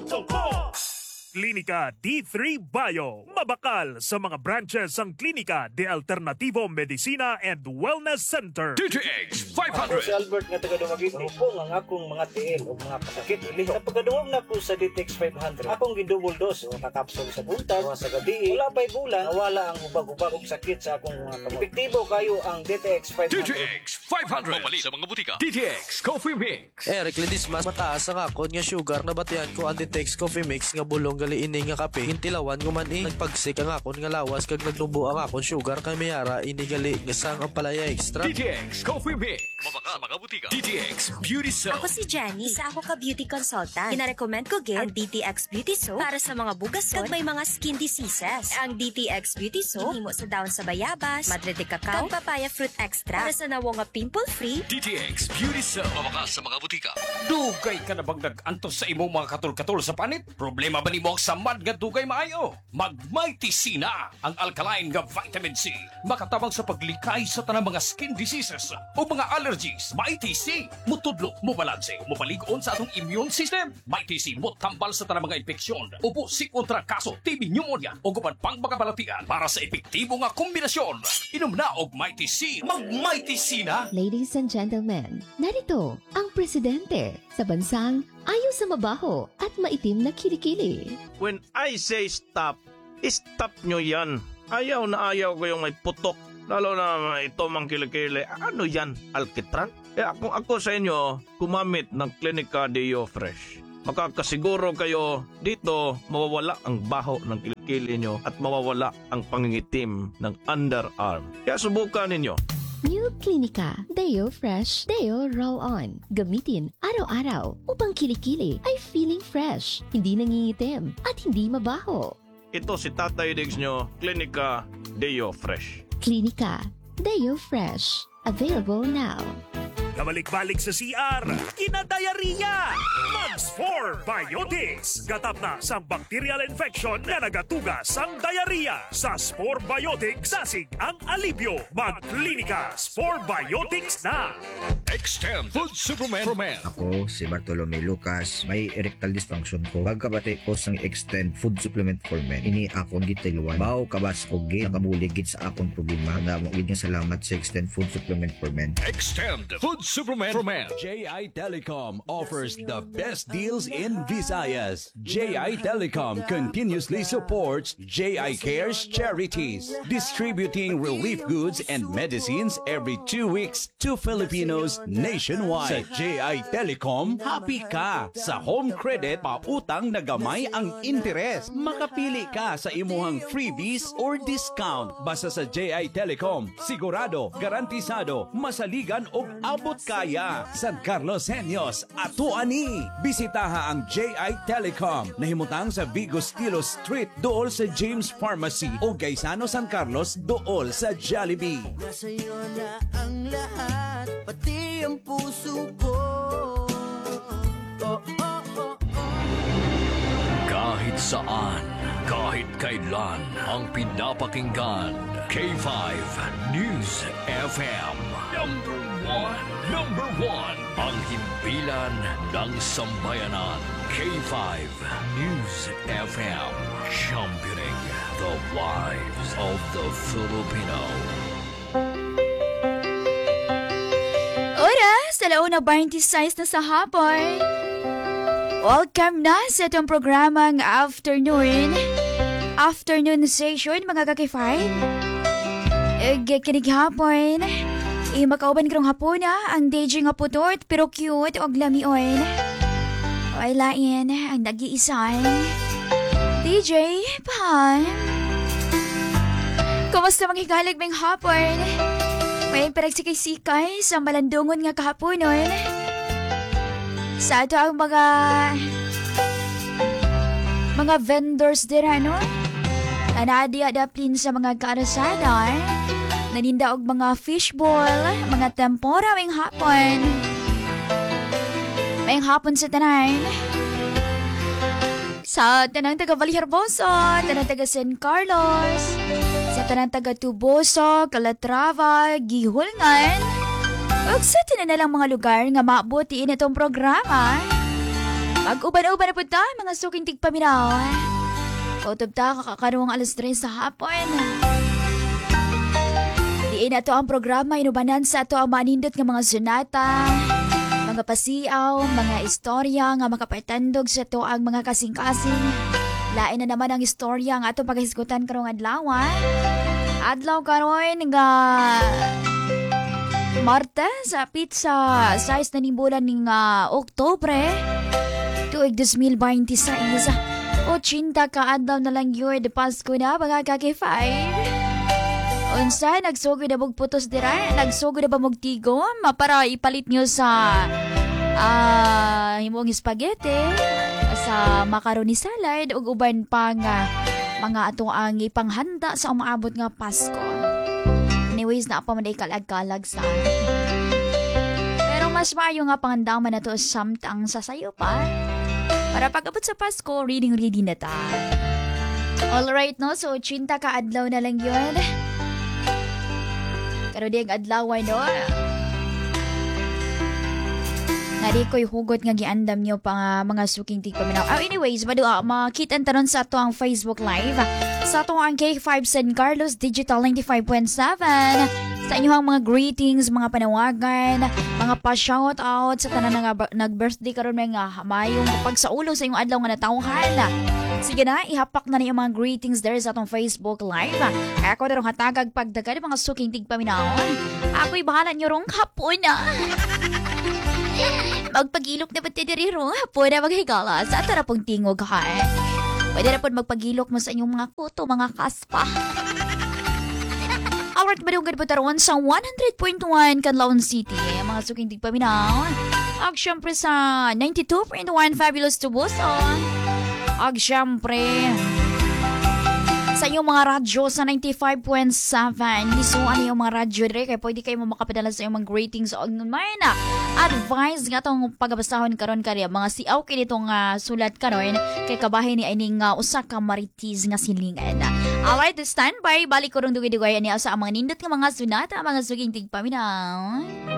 Klinika D3 Bio. Mabakal sa mga branches ang Klinika de Alternativo Medicina and Wellness Center. DTX Ako si 500. Albert nga taga-Dumagiti. Ako ang akong mga tiil o mga pasakit iliho. Sa pagkaduwag na ko sa DTX 500, akong gidouble dose o kakapsol sa buntag o sa gabi. Wala pa'y bulan, nawala ang ubag-ubag o sakit sa akong mga kamot. Epektibo kayo ang DTX 500. DTX 500. Mabali sa mga butika. DTX Coffee Mix. Eric Lidis, mas mataas ang akon nga sugar na batihan ko ang Ditex Coffee Mix nga bulong gali ini nga kape. Hintilawan ko man nagpagsik ang akon nga lawas kag naglubo ang akon sugar kay mayara ini gali nga sang ang palaya extra. DTX Coffee Mix. Mabaka sa mga butika. DTX Beauty Soap. Ako si Jenny, isa ako ka beauty consultant. Gina-recommend ko gid ang DTX Beauty Soap para sa mga bugason kag may mga skin diseases. Ang DTX Beauty Soap himo sa daon sa bayabas, madre de cacao, kag papaya fruit extra para sa nawo nga pimple-free. DTX Beauty Soap. Mabaka sa mga butika. Dugay ka na bang nag-antos sa imong mga katul-katul sa panit? Problema ba ni mo ang samad nga dugay maayo? Mag-Mighty C na ang alkaline nga vitamin C. Makatabang sa paglikay sa tanang mga skin diseases o mga allergies. Mighty C. Mutudlo, mubalanse, mupalig-on sa atong immune system. Mighty C mo tambal sa tanang mga infeksyon. Upo si kontra kaso, TB pneumonia o guban pang magabalatian para sa epektibo nga kombinasyon. Inom na og Mighty C. Mag-Mighty C na. Ladies and gentlemen, narito ang presidente sa bansang ayaw sa mabaho at maitim na kilikili. When I say stop, stop nyo yan. Ayaw na ayaw ko yung may putok. Lalo na ito mang kilikili. Ano yan? Alkitran? Ako sa inyo, gumamit ng Clinica Deo Fresh. Makakasiguro kayo dito mawawala ang baho ng kilikili nyo at mawawala ang pangingitim ng underarm. Kaya subukan ninyo. New Clinica Deo Fresh Deo Roll-On. Gamitin araw-araw upang kilikili ay feeling fresh, hindi nangingitim at hindi mabaho. Ito si Tatay Diggs nyo, Clinica Deo Fresh. Clinica Deo Fresh. Available now. Kabalik-balik sa CR, kinadayariya! Mags 4 Biotics. Gatap na sa bacterial infection na nagatuga sang diarrhea. Sa Spore Biotics, sasig ang alibyo. Mag-Klinika Spore Biotics na! Extend Food Supplement for Men. Ako, si Bartolome Lucas, may erectile dysfunction ko. Pagkabati ko sang Extend Food Supplement for Men, ini akong gitiluan. Bao kabas ko gid, nakabuligid sa akong problema. Handa mo gid nga salamat sa Extend Food Supplement for Men. Extend Food Supplement for Men. JI Telecom offers the best deals in Visayas. JI Telecom continuously supports JI Cares charities, distributing relief goods and medicines every 2 weeks to Filipinos nationwide. Sa JI Telecom, happy ka. Sa home credit, pautang na gamay ang interes. Makapili ka sa imuhang freebies or discount. Basta sa JI Telecom, sigurado, garantisado, masaligan o abot kaya. San Carlos Senyos, Atuani. Bisitaha ang JI Telecom. Nahimutang sa Vigo Stilo Street, dool sa James Pharmacy o Gaisano San Carlos, dool sa Jollibee. Nasa'yo na ang lahat, pati ang puso ko. Kahit saan, kahit kailan, ang pinapakinggan. K5 News FM. Number one. Ang himpilan ng sambayanan. K5 News FM. Championing the lives of the Filipino. Oras, 1:26 na sa hapon. Welcome na sa itong programang Afternoon Session, mga ka-K5. Kinig hapon. Makauban karong hapon ang DJ nga putot pero cute og lamion. Ay lain ang nag-iisang DJ Pam. Kumusta mga higalig ming hapon? May paragsikay-sikay sa malandungon nga kahaponon. Sa ato ang mga vendors dira, no? Anadi-adaplin sa mga karasada. Naninda og mga fishball, mga tempura wing hapon. May hapon sa tanan. Sa tanang taga Valhermoso, tanang taga San Carlos, sa tanang taga Tuboso, Calatrava, Gihulngan, ug sa tinanalang mga lugar nga maabutiin itong programa. Mag-uban-uban na po ta, mga suking tigpaminaw. Kautob ta, kakakarong alas 3 sa hapon. Diin na to ang programa, inubanan sa to ang manindot ng mga sunata, mga pasiaw, mga istorya nga makapatandog sa to ang mga kasing-kasing. Lain na naman ang istorya nga ato paghisgutan karong adlaw. Adlaw karon nga Martes sa pizza size na nimbulan ning Oktobre tuig 2026. 80 ka adlaw na lang yun, Pasko na mga kaki-5. Unsa, nagsugod na mong putos dira? Nagsugod na ba mong tigom? Para ipalit nyo sa himong spaghetti, sa macaroni salad, ug uban pa nga mga ato ang ipanghanda sa umaabot nga Pasko. Anyways, na pa man kalag-kalag sa pero mas maayo nga pangandaman na to samtang sasayo pa. Para pag-abot sa Pasko, ready na ta. Alright, no? So, 80 ka adlaw na lang yun. Pero di ang adlaw, no? Nari ko'y hugot nga giandam nyo pa mga suking tigpaminaw. Anyways, makitan taron sa ato ang Facebook Live. Sa ato ang K5 San Carlos Digital 95.7. Sa inyong mga greetings, mga panawagan, mga pa-shoutout sa tanan nga nag-birthday karon mga mayong pagsaulong sa inyong adlaw nga natawhan. Sige na, ihapak na niyo mga greetings there sa atong Facebook Live. Ako na rong hatagag pagdagan mga suking tigpaminaw. Ako'y bahala nyo rong hapon na. Magpagilok na pati diri rong hapon na maghigala sa tarapong tingog ha. Pwede na po magpagilok mo sa inyong mga kuto, mga kaspa. Alright, madunggan po taron sa 100.1 Canlaon City, mga suking tigpaminaw. Ag syempre sa 92.1 Fabulous Tubuson. Ag syempre sa inyong mga radyo sa 95.7. Lisuan yung mga radyo dire kaya pwede kayo makapadala sa inyong mga greetings o may na advice nga itong pagabasahon karon kaya mga siaw kinitong sulat karon kay kabahin ni ining usa ka maritis nga silingan. Alright, stand by. Balik ko rong dugay-dugay niya sa mga nindot nga mga sunata, mga suging tigpaminaw.